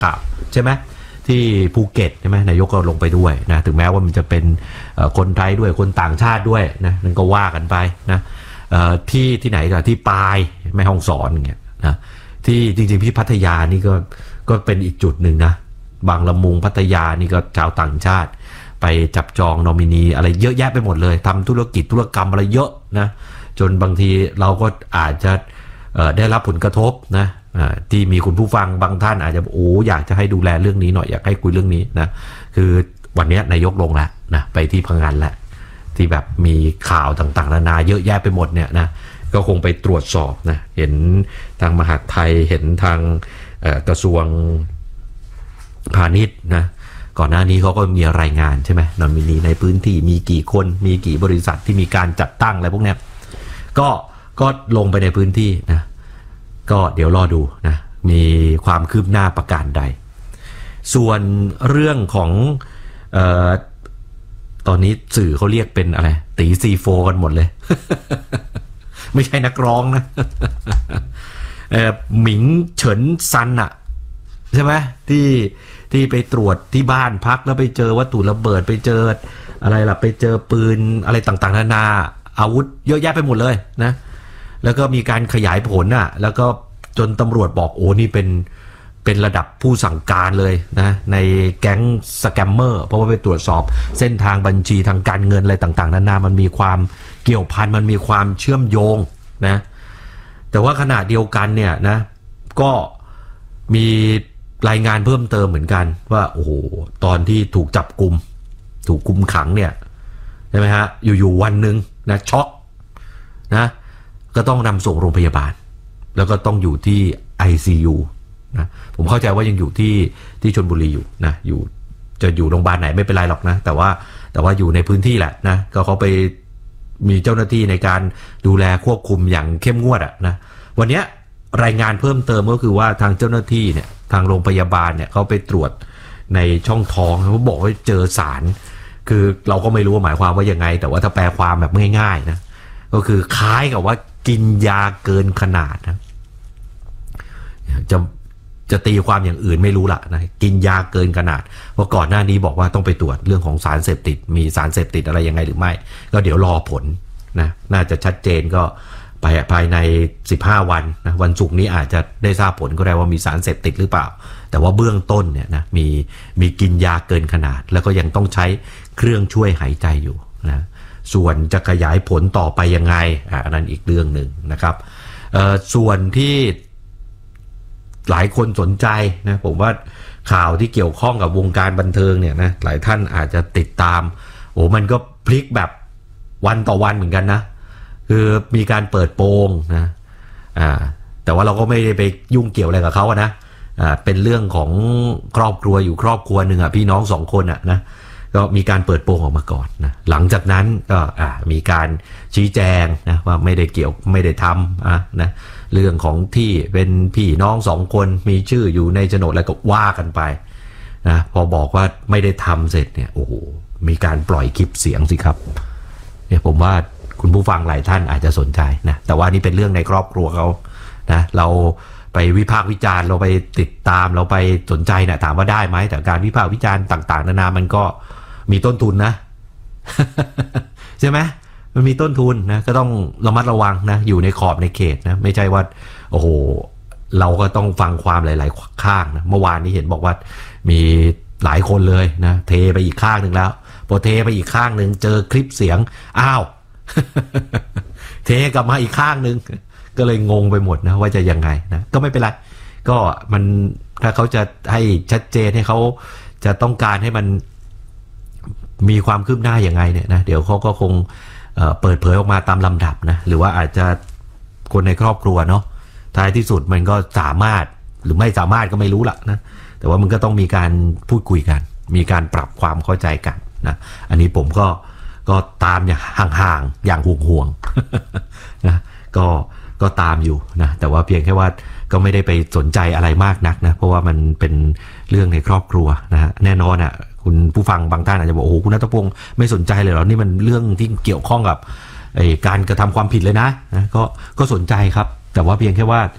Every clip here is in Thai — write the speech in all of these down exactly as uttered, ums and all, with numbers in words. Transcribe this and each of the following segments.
ข่าวใช่ไหมที่ภูเก็ตใช่ไหมนายกก็ลงไปด้วยนะถึงแม้ว่ามันจะเป็นคนไทยด้วยคนต่างชาติด้วยนะนั่นก็ว่ากันไปนะที่ที่ไหนล่ะที่ปายแม่ฮ่องสอนอย่างเงี้ยนะที่จริงๆที่พัทยานี่ก็ก็เป็นอีกจุดหนึ่งนะบางละมุงพัทยานี่ก็ชาวต่างชาติไปจับจองนอมินีอะไรเยอะแยะไปหมดเลยทำธุรกิจธุรกรรมอะไรเยอะนะจนบางทีเราก็อาจจะได้รับผลกระทบนะที่มีคุณผู้ฟังบางท่านอาจจะโอ้อยากจะให้ดูแลเรื่องนี้หน่อยอยากให้คุยเรื่องนี้นะคือวันนี้นายกลงแล้วนะไปที่พังงานแล้วที่แบบมีข่าวต่างๆนานาเยอะแยะไปหมดเนี่ยนะก็คงไปตรวจสอบนะเห็นทางมหาดไทยเห็นทางกระทรวงพาณิชย์นะก่อนหน้านี้เขาก็มีรายงานใช่ไหมนอมินีในพื้นที่มีกี่คนมีกี่บริษัทที่มีการจัดตั้งอะไรพวกนี้ก็ก็ลงไปในพื้นที่นะก็เดี๋ยวรอดูนะมีความคืบหน้าประการใดส่วนเรื่องของเอ่อตอนนี้สื่อเขาเรียกเป็นอะไรตีซีโฟกันหมดเลย ไม่ใช่นักร้องนะ เอ่อหมิงเฉินซันอะใช่ไหมที่ที่ไปตรวจที่บ้านพักแล้วไปเจอวัตถุระเบิดไปเจออะไรล่ะไปเจอปืนอะไรต่างๆนานาอาวุธเยอะแยะไปหมดเลยนะแล้วก็มีการขยายผลอ่ะแล้วก็จนตำรวจบอกโอ้นี่เป็นเป็นระดับผู้สั่งการเลยนะในแก๊งสแกมเมอร์เพราะว่าไปตรวจสอบเส้นทางบัญชีทางการเงินอะไรต่างๆนานามันมีความเกี่ยวพันมันมีความเชื่อมโยงนะแต่ว่าขณะเดียวกันเนี่ยนะก็มีรายงานเพิ่มเติมเหมือนกันว่าโอ้โหตอนที่ถูกจับกุมถูกกุมขังเนี่ยใช่ไหมฮะอยู่ๆวันหนึ่งนะช็อกนะก็ต้องนำส่งโรงพยาบาลแล้วก็ต้องอยู่ที่ ไอ ซี ยู นะผมเข้าใจว่ายังอยู่ที่ที่ชลบุรีอยู่นะอยู่จะอยู่โรงพยาบาลไหนไม่เป็นไรหรอกนะแต่ว่าแต่ว่าอยู่ในพื้นที่แหละนะก็เขาไปมีเจ้าหน้าที่ในการดูแลควบคุมอย่างเข้มงวดอ่ะนะวันนี้รายงานเพิ่มเติมก็คือว่าทางเจ้าหน้าที่เนี่ยทางโรงพยาบาลเนี่ยเขาไปตรวจในช่องท้องเขาบอกว่าเจอสารคือเราก็ไม่รู้ว่าหมายความว่ายังไงแต่ว่าถ้าแปลความแบบง่ายๆนะก็คือคล้ายกับว่ากินยาเกินขนาดนะจะจะตีความอย่างอื่นไม่รู้ละนะกินยาเกินขนาดเพราะก่อนหน้านี้บอกว่าต้องไปตรวจเรื่องของสารเสพติดมีสารเสพติดอะไรยังไงหรือไม่ก็เดี๋ยวรอผลนะน่าจะชัดเจนก็ไปภายในสิบห้าวันนะวันศุกร์นี้อาจจะได้ทราบผลก็ได้ว่ามีสารเสพติดหรือเปล่าแต่ว่าเบื้องต้นเนี่ยนะมีมีกินยาเกินขนาดแล้วก็ยังต้องใช้เครื่องช่วยหายใจอยู่นะส่วนจะขยายผลต่อไปยังไงอ่านั้นอีกเรื่องหนึ่งนะครับเอ่อส่วนที่หลายคนสนใจนะผมว่าข่าวที่เกี่ยวข้องกับวงการบันเทิงเนี่ยนะหลายท่านอาจจะติดตามโอ้มันก็พลิกแบบวันต่อวันเหมือนกันนะคือมีการเปิดโปงนะอ่าแต่ว่าเราก็ไม่ได้ไปยุ่งเกี่ยวอะไรกับเขาอะนะอ่าเป็นเรื่องของครอบครัวอยู่ครอบครัวหนึ่งอ่ะพี่น้องสองคนอ่ะนะก็มีการเปิดโปงออกมาก่อนนะหลังจากนั้นก็อ่ามีการชี้แจงนะว่าไม่ได้เกี่ยวไม่ได้ทำอ่ะนะเรื่องของที่เป็นพี่น้องสองคนมีชื่ออยู่ในโฉนดแล้วก็ว่ากันไปนะพอบอกว่าไม่ได้ทำเสร็จเนี่ยโอ้โหมีการปล่อยคลิปเสียงสิครับเนี่ยผมว่าคุณผู้ฟังหลายท่านอาจจะสนใจนะแต่ว่านี่เป็นเรื่องในครอบครัวเขานะเราไปวิพากษ์วิจารณ์เราไปติดตามเราไปสนใจนะถามว่าได้ไหมแต่การวิพากษ์วิจารณ์ต่างๆนานามันก็มีต้นทุนนะ ใช่ไหมมันมีต้นทุนนะก็ต้องระมัดระวังนะอยู่ในขอบในเขตนะไม่ใช่ว่าโอ้โหเราก็ต้องฟังความหลายๆข้างนะเมื่อวานนี้เห็นบอกว่ามีหลายคนเลยนะเทไปอีกข้างหนึ่งแล้วพอเทไปอีกข้างหนึ่งเจอคลิปเสียงอ้าว เทกลับมาอีกข้างหนึ่งก็เลยงงไปหมดนะว่าจะยังไงนะก็ไม่เป็นไรก็มันถ้าเขาจะให้ชัดเจนให้เขาจะต้องการให้มันมีความคืบหน้าอย่างไงเนี่ยนะเดี๋ยวเขาก็คงเอ่อเปิดเผยออกมาตามลำดับนะหรือว่าอาจจะคนในครอบครัวเนาะท้ายที่สุดมันก็สามารถหรือไม่สามารถก็ไม่รู้ละนะแต่ว่ามันก็ต้องมีการพูดคุยกันมีการปรับความเข้าใจกันนะอันนี้ผมก็ก็ตามอย่างห่างๆอย่างห่วงๆนะก็ก็ตามอยู่นะแต่ว่าเพียงแค่ว่าก็ไม่ได้ไปสนใจอะไรมากนักนะเพราะว่ามันเป็นเรื่องในครอบครัวนะฮะแน่นอนอ่ะคุณผู้ฟังบางท่านอาจจะบอกโอ้โหคุณณัฐพงศ์ไม่สนใจเลยเหรอนี่มันเรื่องที่เกี่ยวข้องกับไอ้การกระทำความผิดเลยนะนะก็ก็สนใจครับแต่ว่าเพียงแค่ว่า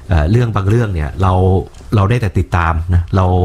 เอ่อเรื่องบางเรื่องเนี่ยเราเราได้แต่ติดตามนะเรา